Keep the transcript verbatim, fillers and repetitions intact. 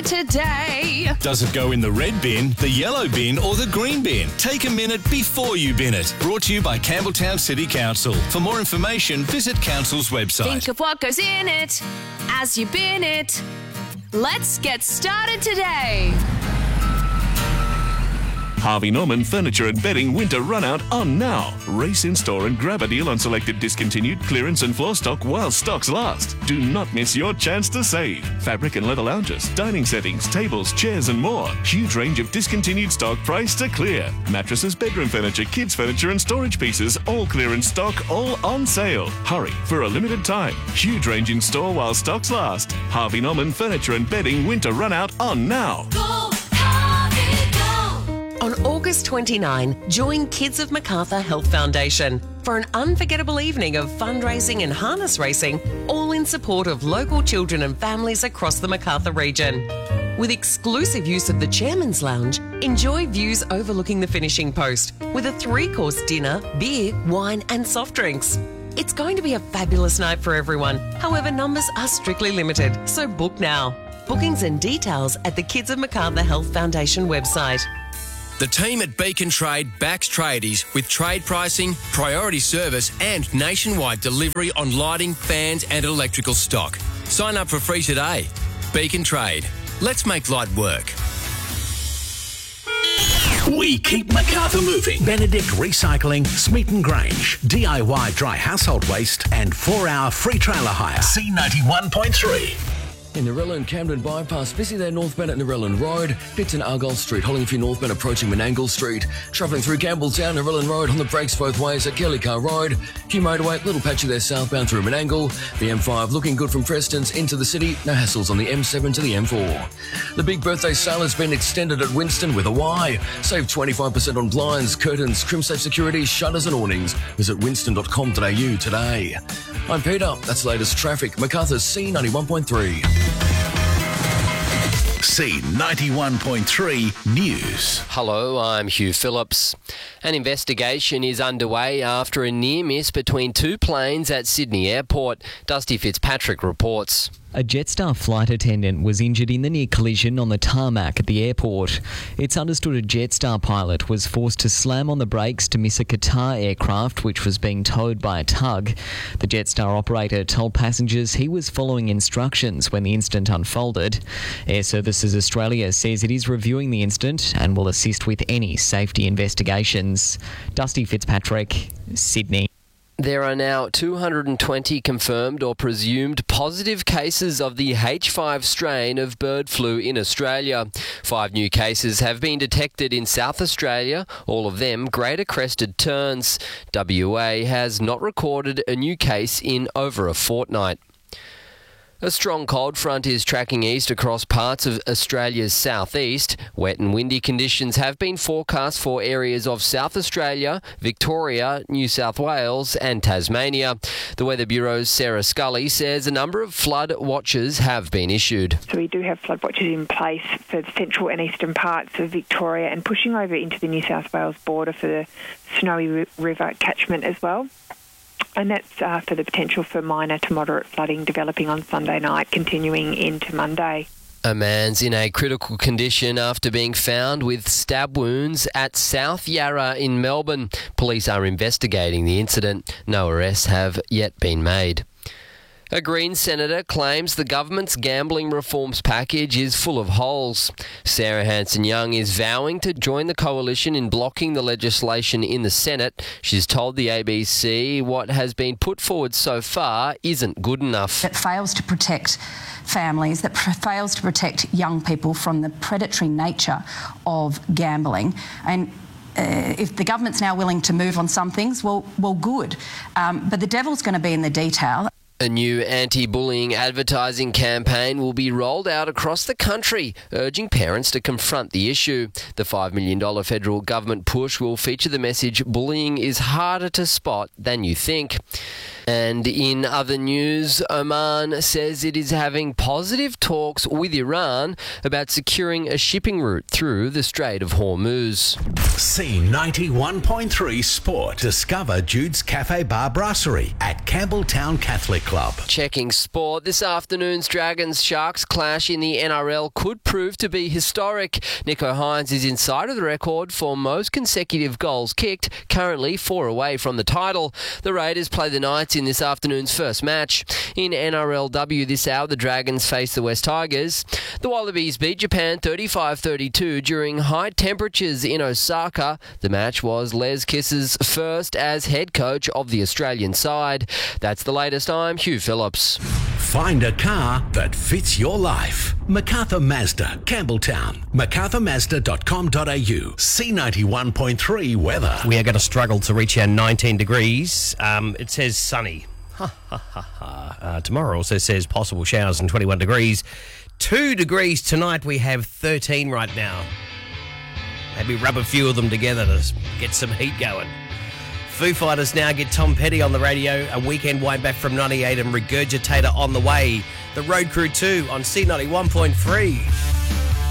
today. Does it go in the red bin, the yellow bin or the green bin? Take a minute before you bin it. Brought to you by Campbelltown City Council. For more information, visit Council's website. Think of what goes in it as you bin it. Let's get started today. Harvey Norman Furniture and Bedding Winter Runout on now. Race in store and grab a deal on selected discontinued clearance and floor stock while stocks last. Do not miss your chance to save. Fabric and leather lounges, dining settings, tables, chairs and more. Huge range of discontinued stock priced to clear. Mattresses, bedroom furniture, kids furniture and storage pieces, all clearance stock, all on sale. Hurry for a limited time. Huge range in store while stocks last. Harvey Norman Furniture and Bedding Winter Runout on now. Go, Harvey, go! On August twenty-ninth, join Kids of Macarthur Health Foundation for an unforgettable evening of fundraising and harness racing, all in support of local children and families across the Macarthur region. With exclusive use of the Chairman's Lounge, enjoy views overlooking the finishing post with a three-course dinner, beer, wine and soft drinks. It's going to be a fabulous night for everyone. However, numbers are strictly limited, so book now. Bookings and details at the Kids of Macarthur Health Foundation website. The team at Beacon Trade backs tradies with trade pricing, priority service and nationwide delivery on lighting, fans and electrical stock. Sign up for free today. Beacon Trade. Let's make light work. We keep Macarthur moving. Benedict Recycling, Smeaton Grange, D I Y dry household waste and four hour free trailer hire. C ninety-one point three. In Narella and Camden Bypass, busy there North Bennett Narella Road, bits in Argyle Street, Hollingford North Bend approaching Menangle Street, travelling through Campbelltown, Narella Road on the brakes both ways at Kellycar Road, Q Motorway, little patchy there southbound through Menangle, the M five looking good from Preston's into the city, no hassles on the M seven to the M four. The big birthday sale has been extended at Winston with a Y. Save twenty-five percent on blinds, curtains, Crimsafe security, shutters and awnings. Visit winston dot com dot a u today. I'm Peter, that's the latest traffic, Macarthur's C ninety-one point three. C ninety-one point three News. Hello, I'm Hugh Phillips. An investigation is underway after a near miss between two planes at Sydney Airport. Dusty Fitzpatrick reports. A Jetstar flight attendant was injured in the near collision on the tarmac at the airport. It's understood a Jetstar pilot was forced to slam on the brakes to miss a Qatar aircraft which was being towed by a tug. The Jetstar operator told passengers he was following instructions when the incident unfolded. Air Services Australia says it is reviewing the incident and will assist with any safety investigations. Dusty Fitzpatrick, Sydney. There are now two hundred twenty confirmed or presumed positive cases of the H five strain of bird flu in Australia. Five new cases have been detected in South Australia, all of them greater crested terns. W A has not recorded a new case in over a fortnight. A strong cold front is tracking east across parts of Australia's southeast. Wet and windy conditions have been forecast for areas of South Australia, Victoria, New South Wales and Tasmania. The Weather Bureau's Sarah Scully says a number of flood watches have been issued. So we do have flood watches in place for the central and eastern parts of Victoria and pushing over into the New South Wales border for the Snowy River catchment as well. And that's uh, for the potential for minor to moderate flooding developing on Sunday night, continuing into Monday. A man's in a critical condition after being found with stab wounds at South Yarra in Melbourne. Police are investigating the incident. No arrests have yet been made. A Green senator claims the government's gambling reforms package is full of holes. Sarah Hanson-Young is vowing to join the coalition in blocking the legislation in the Senate. She's told the A B C what has been put forward so far isn't good enough. It fails to protect families, that pr- fails to protect young people from the predatory nature of gambling. And Uh, if the government's now willing to move on some things, well, well, good. Um, but the devil's going to be in the detail. A new anti-bullying advertising campaign will be rolled out across the country, urging parents to confront the issue. The five million dollars federal government push will feature the message, bullying is harder to spot than you think. And in other news, Oman says it is having positive talks with Iran about securing a shipping route through the Strait of Hormuz. C ninety-one point three Sport. Discover Jude's Cafe Bar Brasserie at Campbelltown Catholic Club. Checking sport. This afternoon's Dragons-Sharks clash in the N R L could prove to be historic. Nico Hines is inside of the record for most consecutive goals kicked, currently four away from the title. The Raiders play the Knights in this afternoon's first match. In N R L W this hour, the Dragons face the West Tigers. The Wallabies beat Japan thirty-five thirty-two during high temperatures in Osaka. The match was Les Kiss's first as head coach of the Australian side. That's the latest. I'm Hugh Phillips. Find a car that fits your life. MacArthur Mazda, Campbelltown. macarthur mazda dot com dot a u. C ninety-one point three weather. We are going to struggle to reach our nineteen degrees. Um, it says sunny. Ha, ha, ha, ha. Uh, tomorrow also says possible showers and twenty-one degrees. Two degrees tonight. We have thirteen right now. Maybe rub a few of them together to get some heat going. Foo Fighters now get Tom Petty on the radio. A weekend wind back from ninety-eight and Regurgitator on the way. The Road Crew two on C ninety-one point three.